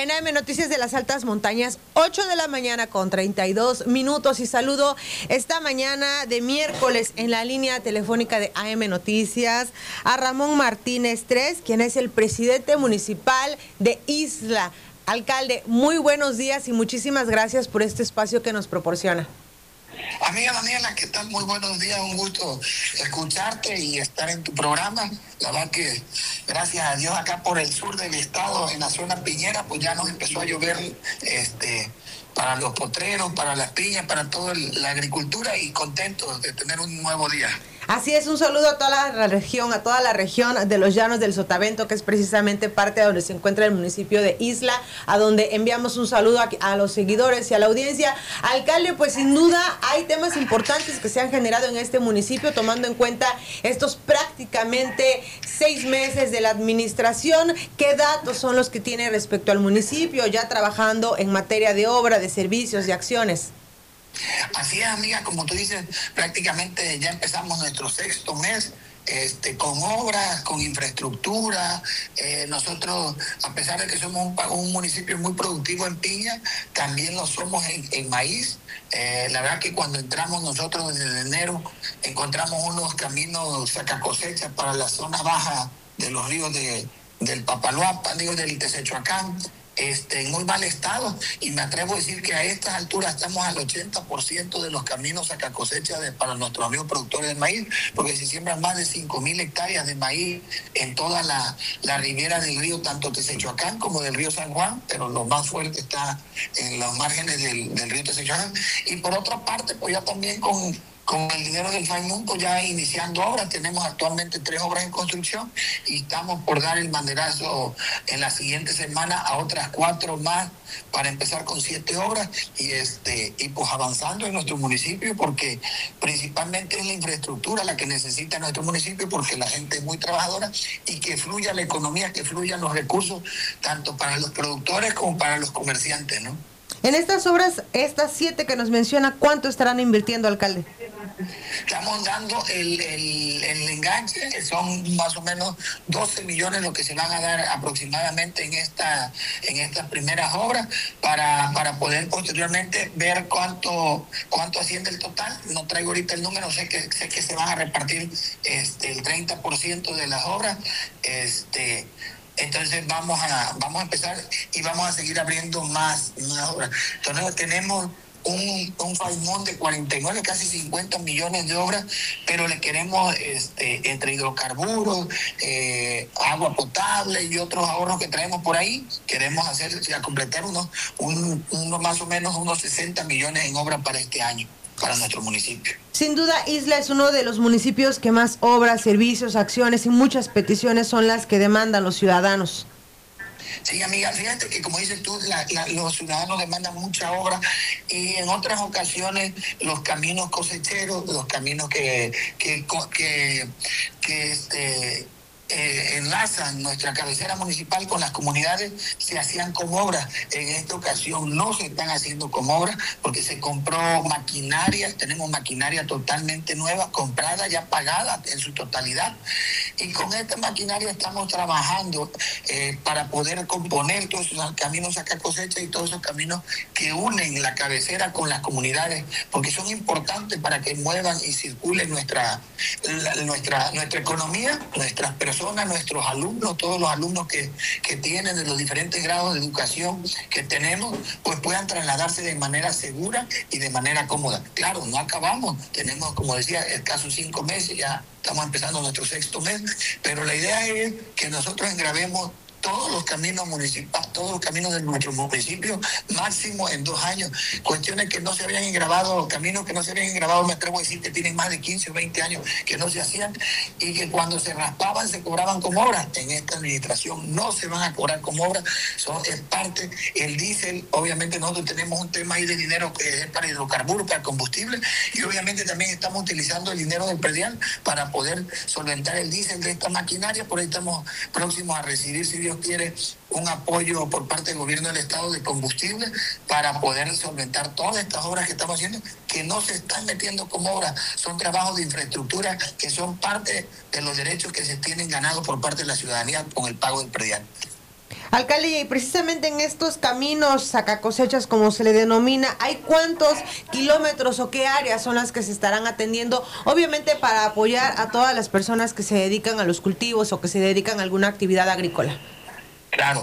En AM Noticias de las Altas Montañas, 8 de la mañana con 32 minutos. Y saludo esta mañana de miércoles en la línea telefónica de AM Noticias a Ramón Martínez Tres, quien es el presidente municipal de Isla. Alcalde, muy buenos días y muchísimas gracias por este espacio que nos proporciona. Amiga Daniela, ¿qué tal? Muy buenos días, un gusto escucharte y estar en tu programa. La verdad que gracias a Dios acá por el sur del estado, en la zona piñera, pues ya nos empezó a llover para los potreros, para las piñas, para toda la agricultura, y contentos de tener un nuevo día. Así es, un saludo a toda la región de los Llanos del Sotavento, que es precisamente parte de donde se encuentra el municipio de Isla, a donde enviamos un saludo a los seguidores y a la audiencia. Alcalde, pues sin duda hay temas importantes que se han generado en este municipio, tomando en cuenta estos prácticamente 6 meses de la administración. ¿Qué datos son los que tiene respecto al municipio, ya trabajando en materia de obra, de servicios, de acciones? Así es, amiga, como tú dices, prácticamente ya empezamos nuestro 6º mes con obras, con infraestructura. Nosotros, a pesar de que somos un municipio muy productivo en piña, también lo somos en maíz. La verdad que cuando entramos nosotros desde enero, encontramos unos caminos sacacosechas para la zona baja de los ríos del Papaloapa, del Tesechuacán, en muy mal estado, y me atrevo a decir que a estas alturas estamos al 80% de los caminos saca cosecha para nuestros amigos productores de maíz, porque se siembran más de 5,000 hectáreas de maíz en toda la ribera del río, tanto Tesechuacán como del río San Juan, pero lo más fuerte está en los márgenes del río Tesechuacán. Y por otra parte, pues ya también con el dinero del FAIMUN, pues ya iniciando obras. Tenemos actualmente 3 obras en construcción y estamos por dar el banderazo en la siguiente semana a otras 4 más para empezar con 7 obras y pues avanzando en nuestro municipio, porque principalmente es la infraestructura la que necesita nuestro municipio, porque la gente es muy trabajadora, y que fluya la economía, que fluyan los recursos, tanto para los productores como para los comerciantes, ¿no? En estas obras, estas 7 que nos menciona, ¿cuánto estarán invirtiendo, alcalde? Estamos dando el enganche, que son más o menos 12 millones lo que se van a dar aproximadamente en estas primeras obras, para poder posteriormente ver cuánto asciende el total. No traigo ahorita el número, sé que se van a repartir el 30% de las obras. Entonces vamos a empezar y vamos a seguir abriendo más obras. Entonces tenemos un FAIMUN de 49, casi 50 millones de obras, pero le queremos entre hidrocarburos, agua potable y otros ahorros que traemos por ahí, queremos completar más o menos unos 60 millones en obras para este año, para nuestro municipio. Sin duda, Isla es uno de los municipios que más obras, servicios, acciones y muchas peticiones son las que demandan los ciudadanos. Sí, amiga, fíjate que como dices tú, los ciudadanos demandan mucha obra, y en otras ocasiones los caminos cosecheros, los caminos que enlazan nuestra cabecera municipal con las comunidades, se hacían con obras. En esta ocasión no se están haciendo con obras, porque se compró maquinaria, tenemos maquinaria totalmente nueva, comprada, ya pagada en su totalidad, y con esta maquinaria estamos trabajando para poder componer todos esos caminos saca cosecha y todos esos caminos que unen la cabecera con las comunidades, porque son importantes para que muevan y circulen nuestra economía, nuestras personas, nuestros alumnos, todos los alumnos que tienen de los diferentes grados de educación que tenemos, pues puedan trasladarse de manera segura y de manera cómoda. Claro, no acabamos, tenemos, como decía, escasos 5 meses, ya estamos empezando nuestro 6º mes, pero la idea es que nosotros engravemos todos los caminos municipales, todos los caminos de nuestro municipio, máximo en 2 años. Cuestiones que no se habían engravado, caminos que no se habían engravado, me atrevo a decir que tienen más de 15 o 20 años que no se hacían, y que cuando se raspaban se cobraban como obras. En esta administración no se van a cobrar como obras, es parte. El diésel, obviamente nosotros tenemos un tema ahí de dinero que es para hidrocarburos, para combustible, y obviamente también estamos utilizando el dinero del predial para poder solventar el diésel de esta maquinaria. Por ahí estamos próximos a recibir, si Dios quiere, un apoyo por parte del gobierno del estado de combustible para poder solventar todas estas obras que estamos haciendo, que no se están metiendo como obras, son trabajos de infraestructura que son parte de los derechos que se tienen ganados por parte de la ciudadanía con el pago del predial. Alcalde, y precisamente en estos caminos sacacosechas, como se le denomina, ¿hay cuántos kilómetros o qué áreas son las que se estarán atendiendo? Obviamente para apoyar a todas las personas que se dedican a los cultivos o que se dedican a alguna actividad agrícola. Claro,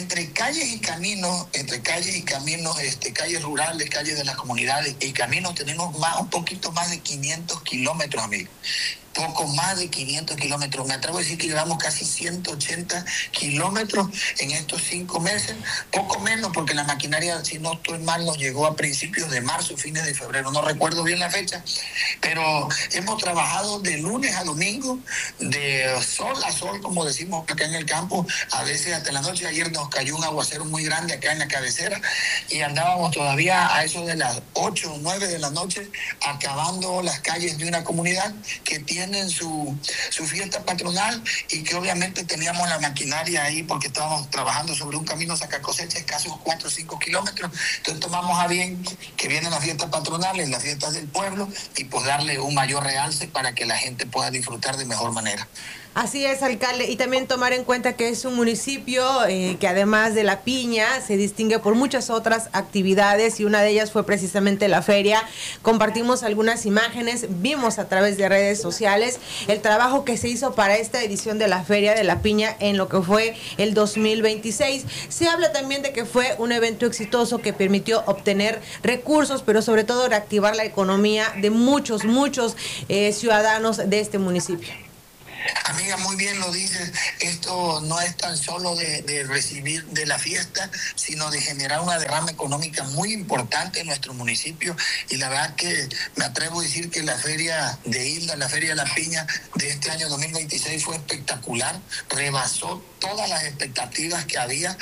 entre calles y caminos, calles rurales, calles de las comunidades y caminos, tenemos un poquito más de 500 kilómetros, amigos. Poco más de 500 kilómetros. Me atrevo a decir que llevamos casi 180 kilómetros en estos 5 meses. Poco menos porque la maquinaria, si no estoy mal, nos llegó a principios de marzo, fines de febrero. No recuerdo bien la fecha, pero hemos trabajado de lunes a domingo, de sol a sol, como decimos acá en el campo, a veces hasta la noche. Ayer nos cayó un aguacero muy grande acá en la cabecera y andábamos todavía a eso de las 8 o 9 de la noche acabando las calles de una comunidad que tienen su fiesta patronal y que obviamente teníamos la maquinaria ahí porque estábamos trabajando sobre un camino sacacosecha escasos 4 o 5 kilómetros. Entonces tomamos a bien que vienen las fiestas patronales, las fiestas del pueblo, y pues darle un mayor realce para que la gente pueda disfrutar de mejor manera. Así es, alcalde, y también tomar en cuenta que es un municipio que además de la piña se distingue por muchas otras actividades y una de ellas fue precisamente la feria. Compartimos algunas imágenes, vimos a través de redes sociales el trabajo que se hizo para esta edición de la Feria de la Piña en lo que fue el 2026. Se habla también de que fue un evento exitoso que permitió obtener recursos, pero sobre todo reactivar la economía de muchos ciudadanos de este municipio. Amiga, muy bien lo dices, esto no es tan solo de recibir de la fiesta, sino de generar una derrama económica muy importante en nuestro municipio, y la verdad que me atrevo a decir que la Feria de Isla, la Feria de la Piña de este año 2026 fue espectacular, rebasó todas las expectativas que había.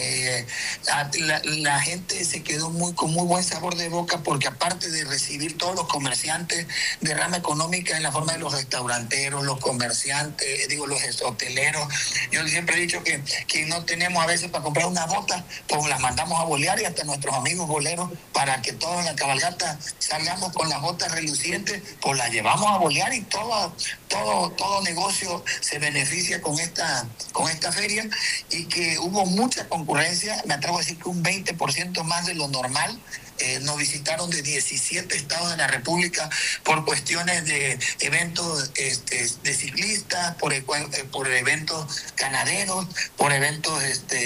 La gente se quedó con muy buen sabor de boca porque aparte de recibir todos los comerciantes, derrama económica en la forma de los restauranteros, los comerciantes, los hoteleros. Yo siempre he dicho que no tenemos a veces para comprar una bota, pues las mandamos a bolear, y hasta nuestros amigos boleros, para que todos en la cabalgata salgamos con las botas relucientes, pues las llevamos a bolear, y todo negocio se beneficia con esta feria, y que hubo mucha concurrencia. Me atrevo a decir que un 20% más de lo normal. Nos visitaron de 17 estados de la República por cuestiones de eventos de ciclistas, por eventos ganaderos, por eventos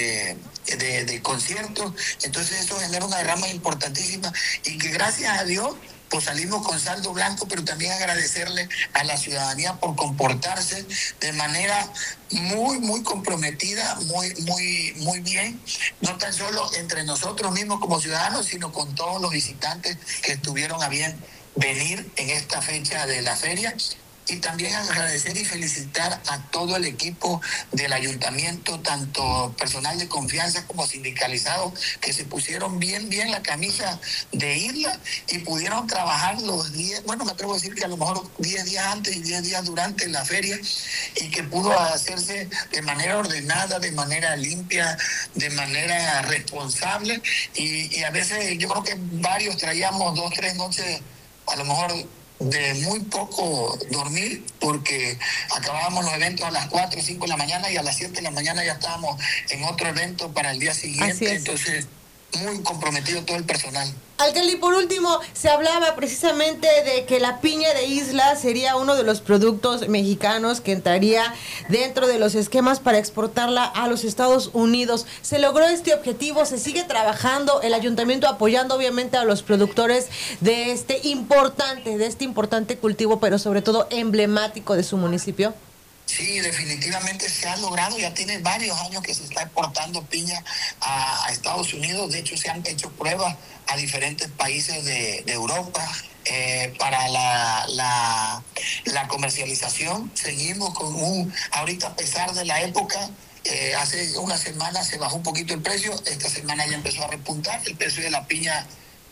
de conciertos. Entonces eso genera una derrama importantísima, y que gracias a Dios pues salimos con saldo blanco, pero también agradecerle a la ciudadanía por comportarse de manera muy comprometida, muy bien, no tan solo entre nosotros mismos como ciudadanos, sino con todos los visitantes que estuvieron a bien venir en esta fecha de la feria. Y también agradecer y felicitar a todo el equipo del ayuntamiento, tanto personal de confianza como sindicalizado, que se pusieron bien la camisa de Isla y pudieron trabajar los 10, me atrevo a decir que a lo mejor 10 días antes y 10 días durante la feria, y que pudo hacerse de manera ordenada, de manera limpia, de manera responsable, y a veces yo creo que varios traíamos 2, 3 noches, a lo mejor de muy poco dormir, porque acabábamos los eventos a las 4 o 5 de la mañana, y a las 7 de la mañana ya estábamos en otro evento para el día siguiente. Entonces, muy comprometido todo el personal. Alcalde, y por último, se hablaba precisamente de que la piña de Isla sería uno de los productos mexicanos que entraría dentro de los esquemas para exportarla a los Estados Unidos. ¿Se logró este objetivo? ¿Se sigue trabajando? El ayuntamiento apoyando obviamente a los productores de este importante cultivo, pero sobre todo emblemático de su municipio. Sí, definitivamente se ha logrado. Ya tiene varios años que se está exportando piña a Estados Unidos. De hecho, se han hecho pruebas a diferentes países de Europa para la comercialización. Seguimos con ahorita, a pesar de la época, hace una semana se bajó un poquito el precio. Esta semana ya empezó a repuntar. El precio de la piña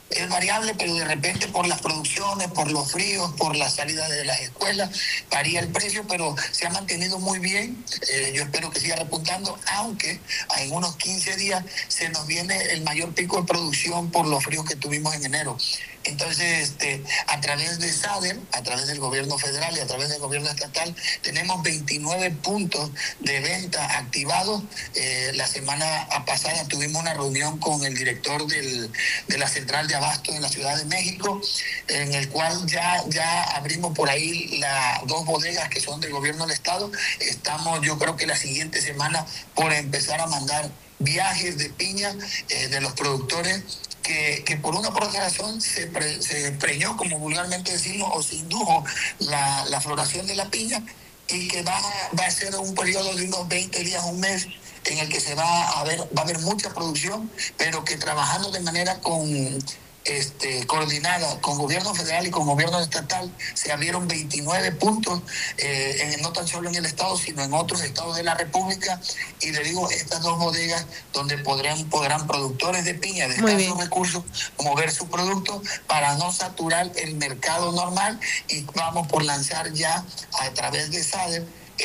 es variable, pero de repente por las producciones, por los fríos, por la salida de las escuelas, varía el precio, pero se ha mantenido muy bien. Yo espero que siga repuntando, aunque en unos 15 días se nos viene el mayor pico de producción por los fríos que tuvimos en enero. Entonces, a través de SADER, a través del gobierno federal y a través del gobierno estatal, tenemos 29 puntos de venta activados. La semana pasada tuvimos una reunión con el director de la central de abasto en la Ciudad de México, en el cual ya abrimos por ahí las 2 bodegas que son del gobierno del estado. Estamos, yo creo que la siguiente semana, por empezar a mandar viajes de piña de los productores que por una por otra razón se preñó, como vulgarmente decimos, o se indujo la floración de la piña, y que va a ser un periodo de unos 20 días, un mes, en el que va a haber mucha producción, pero que trabajando de manera coordinada con gobierno federal y con gobierno estatal, se abrieron 29 puntos, no tan solo en el estado, sino en otros estados de la República. Y le digo, estas 2 bodegas donde podrán productores de piña de escasos recursos mover su producto para no saturar el mercado normal. Y vamos por lanzar ya a través de SADER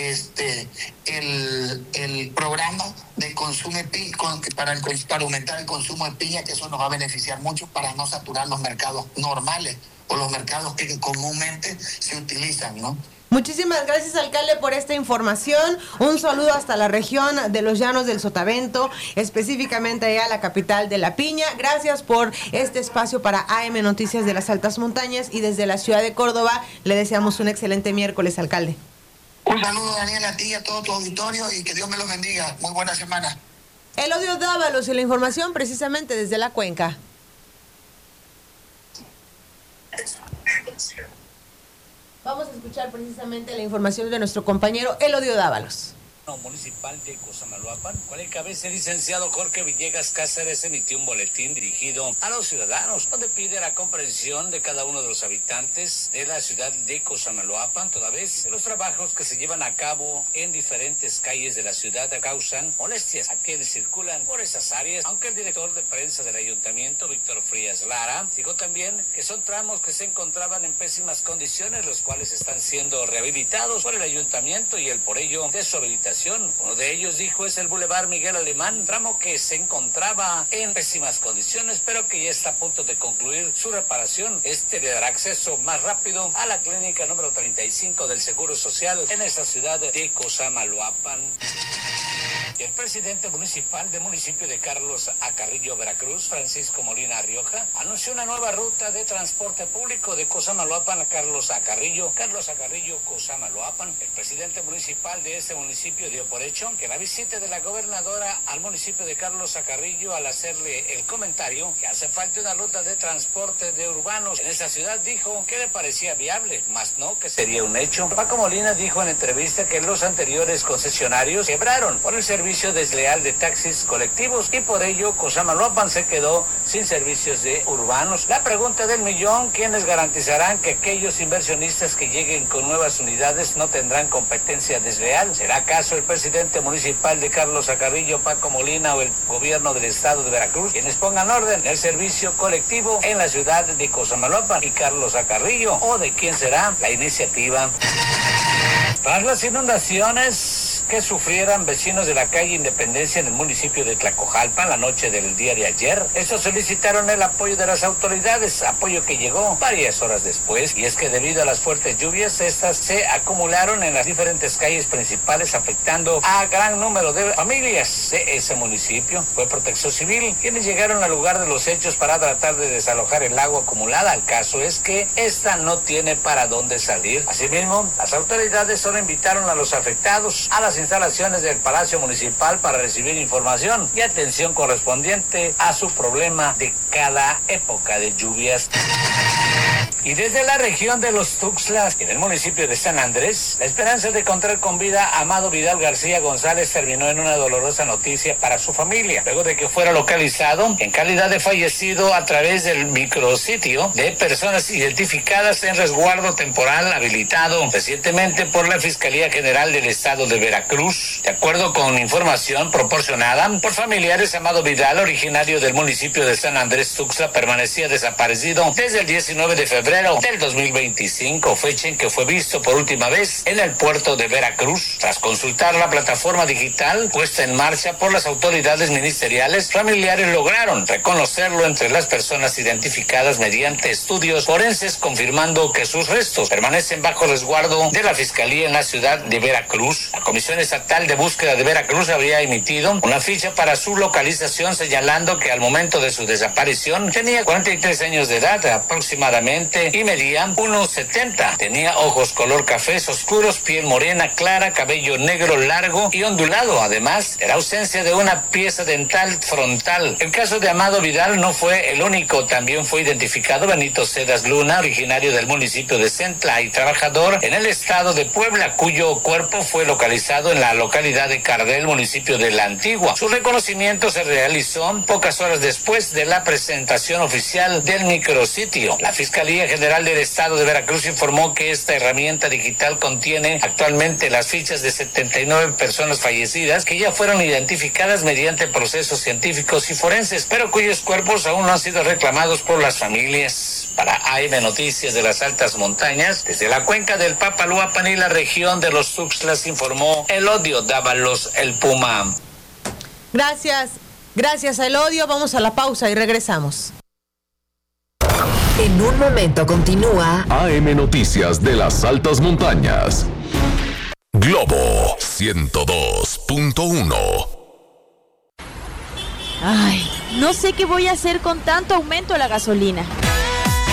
el programa de consumo para aumentar el consumo de piña, que eso nos va a beneficiar mucho para no saturar los mercados normales o los mercados que comúnmente se utilizan, ¿no? Muchísimas gracias, alcalde, por esta información. Un saludo hasta la región de los Llanos del Sotavento, específicamente allá a la capital de la piña. Gracias por este espacio para AM Noticias de las Altas Montañas, y desde la ciudad de Córdoba le deseamos un excelente miércoles, alcalde. Un saludo, Daniel, a ti y a todo tu auditorio, y que Dios me los bendiga. Muy buena semana. Elodio Dávalos y la información precisamente desde la cuenca. Vamos a escuchar precisamente la información de nuestro compañero Elodio Dávalos. Municipal de Cosamaloapan, con el cabeza el licenciado Jorge Villegas Cáceres, emitió un boletín dirigido a los ciudadanos, donde pide la comprensión de cada uno de los habitantes de la ciudad de Cosamaloapan, toda vez que los trabajos que se llevan a cabo en diferentes calles de la ciudad causan molestias a quienes circulan por esas áreas, aunque el director de prensa del ayuntamiento, Víctor Frías Lara, dijo también que son tramos que se encontraban en pésimas condiciones, los cuales están siendo rehabilitados por el ayuntamiento y el por ello de su habilitación. Uno de ellos, dijo, es el Boulevard Miguel Alemán, tramo que se encontraba en pésimas condiciones, pero que ya está a punto de concluir su reparación. Este le dará acceso más rápido a la clínica número 35 del Seguro Social en esta ciudad de Cosamaloapan. Y el presidente municipal del municipio de Carlos Acarrillo, Veracruz, Francisco Molina Rioja, anunció una nueva ruta de transporte público de Cosamaloapan a Carlos Acarrillo, Cosamaloapan. El presidente municipal de este municipio dio por hecho que la visita de la gobernadora al municipio de Carlos Acarrillo, al hacerle el comentario que hace falta una ruta de transporte de urbanos en esa ciudad, dijo que le parecía viable, más no que sería un hecho. Paco Molina dijo en entrevista que los anteriores concesionarios quebraron por el servicio desleal de taxis colectivos y por ello Cosamaloapan se quedó sin servicios de urbanos. La pregunta del millón: ¿quiénes garantizarán que aquellos inversionistas que lleguen con nuevas unidades no tendrán competencia desleal? ¿Será acaso el presidente municipal de Carlos Acarrillo, Paco Molina, o el gobierno del estado de Veracruz quienes pongan orden en el servicio colectivo en la ciudad de Cosamaloapan y Carlos Acarrillo? ¿O de quién será la iniciativa? Tras las inundaciones que sufrieran vecinos de la calle Independencia en el municipio de Tlacojalpan la noche del día de ayer, estos solicitaron el apoyo de las autoridades, apoyo que llegó varias horas después, y es que debido a las fuertes lluvias, estas se acumularon en las diferentes calles principales, afectando a gran número de familias de ese municipio. Fue Protección Civil quienes llegaron al lugar de los hechos para tratar de desalojar el agua acumulada. El caso es que esta no tiene para dónde salir. Asimismo, las autoridades solo invitaron a los afectados a las instalaciones del Palacio Municipal para recibir información y atención correspondiente a su problema de cada época de lluvias. Y desde la región de los Tuxtlas, en el municipio de San Andrés, la esperanza de encontrar con vida a Amado Vidal García González terminó en una dolorosa noticia para su familia, luego de que fuera localizado en calidad de fallecido a través del micrositio de personas identificadas en resguardo temporal habilitado recientemente por la Fiscalía General del Estado de Veracruz. Veracruz. De acuerdo con información proporcionada por familiares, Amado Vidal, originario del municipio de San Andrés Tuxtla, permanecía desaparecido desde el 19 de febrero del 2025, fecha en que fue visto por última vez en el puerto de Veracruz. Tras consultar la plataforma digital puesta en marcha por las autoridades ministeriales, familiares lograron reconocerlo entre las personas identificadas mediante estudios forenses, confirmando que sus restos permanecen bajo resguardo de la Fiscalía en la ciudad de Veracruz. La Comisión Estatal de Búsqueda de Veracruz había emitido una ficha para su localización, señalando que al momento de su desaparición tenía 43 años de edad aproximadamente y medía 1,70. Tenía ojos color cafés oscuros, piel morena clara, cabello negro largo y ondulado. Además, era ausencia de una pieza dental frontal. El caso de Amado Vidal no fue el único. También fue identificado Benito Cedas Luna, originario del municipio de Centla y trabajador en el estado de Puebla, cuyo cuerpo fue localizado en la localidad de Cardel, municipio de La Antigua. Su reconocimiento se realizó pocas horas después de la presentación oficial del micrositio. La Fiscalía General del Estado de Veracruz informó que esta herramienta digital contiene actualmente las fichas de 79 personas fallecidas que ya fueron identificadas mediante procesos científicos y forenses, pero cuyos cuerpos aún no han sido reclamados por las familias. Para AM Noticias de las Altas Montañas, desde la cuenca del Papaloapan y la región de los Tuxtlas, informó Elodio Dávalos, el Puma. Gracias Elodio. Vamos a la pausa y regresamos. En un momento continúa AM Noticias de las Altas Montañas. Globo 102.1. Ay, no sé qué voy a hacer con tanto aumento de la gasolina.